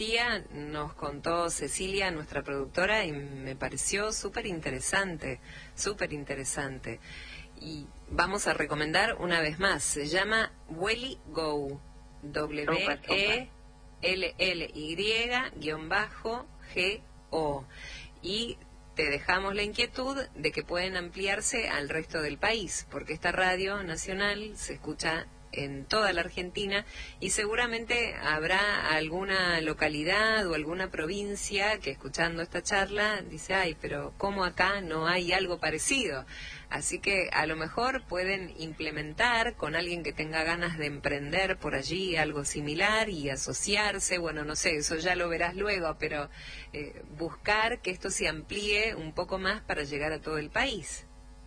día nos contó Cecilia, nuestra productora, y me pareció súper interesante, súper interesante. Y vamos a recomendar una vez más, se llama Welly Go, WELLY-GO, y te dejamos la inquietud de que pueden ampliarse al resto del país, porque esta radio nacional se escucha en toda la Argentina y seguramente habrá alguna localidad o alguna provincia que escuchando esta charla dice, ay, pero ¿cómo acá no hay algo parecido? Así que a lo mejor pueden implementar con alguien que tenga ganas de emprender por allí algo similar y asociarse, bueno, no sé, eso ya lo verás luego, pero buscar que esto se amplíe un poco más para llegar a todo el país.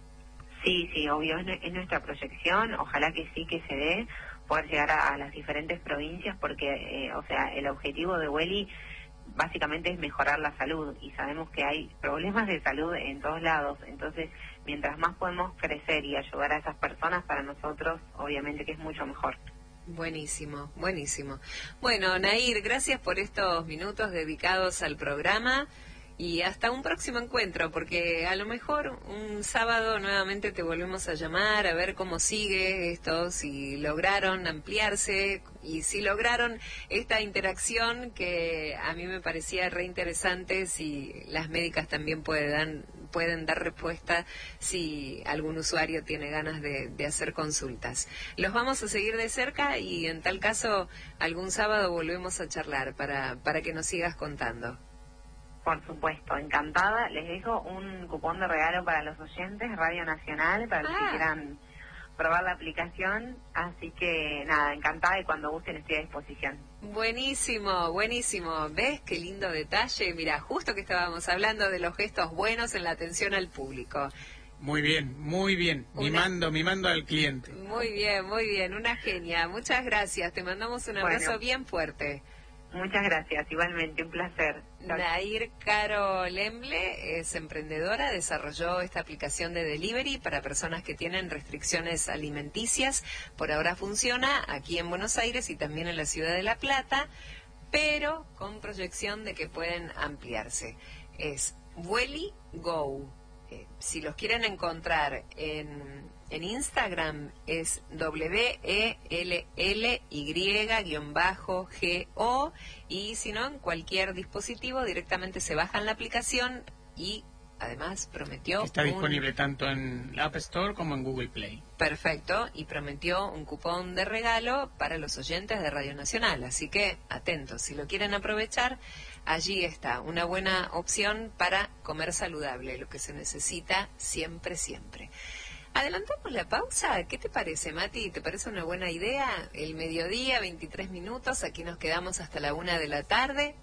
Sí, sí, obvio, es nuestra proyección, ojalá que sí que se dé, poder llegar a las diferentes provincias, porque, o sea, el objetivo de Welly básicamente es mejorar la salud, y sabemos que hay problemas de salud en todos lados, entonces, mientras más podemos crecer y ayudar a esas personas, para nosotros, obviamente que es mucho mejor. Buenísimo, buenísimo. Bueno, Nair, gracias por estos minutos dedicados al programa. Y hasta un próximo encuentro, porque a lo mejor un sábado nuevamente te volvemos a llamar a ver cómo sigue esto, si lograron ampliarse y si lograron esta interacción que a mí me parecía re interesante, si las médicas también pueden dar respuesta si algún usuario tiene ganas de hacer consultas. Los vamos a seguir de cerca y en tal caso algún sábado volvemos a charlar para que nos sigas contando. Por supuesto, encantada. Les dejo un cupón de regalo para los oyentes, Radio Nacional, para los que quieran probar la aplicación. Así que nada, encantada, y cuando gusten estoy a disposición. Buenísimo, buenísimo. ¿Ves qué lindo detalle? Mira, justo que estábamos hablando de los gestos buenos en la atención al público. Muy bien, muy bien. Mimando al cliente. Muy bien, una genia. Muchas gracias. Te mandamos un abrazo bien fuerte. Muchas gracias, igualmente, un placer. Nair Caro Lemble es emprendedora, desarrolló esta aplicación de delivery para personas que tienen restricciones alimenticias. Por ahora funciona aquí en Buenos Aires y también en la ciudad de La Plata, pero con proyección de que pueden ampliarse. Es Welly Go. Si los quieren encontrar en Instagram es WELLY-GO, y si no, en cualquier dispositivo directamente se bajan la aplicación y además prometió... Está disponible tanto en la App Store como en Google Play. Perfecto, y prometió un cupón de regalo para los oyentes de Radio Nacional, así que atentos, si lo quieren aprovechar, allí está, una buena opción para comer saludable, lo que se necesita siempre, siempre. ¿Adelantamos la pausa? ¿Qué te parece, Mati? ¿Te parece una buena idea? El mediodía, 23 minutos, aquí nos quedamos hasta la 1 de la tarde,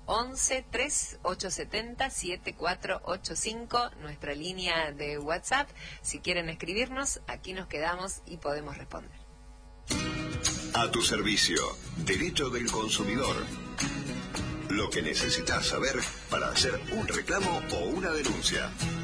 11-3870-7485, nuestra línea de WhatsApp. Si quieren escribirnos, aquí nos quedamos y podemos responder. A tu servicio, Derecho del Consumidor. Lo que necesitas saber para hacer un reclamo o una denuncia.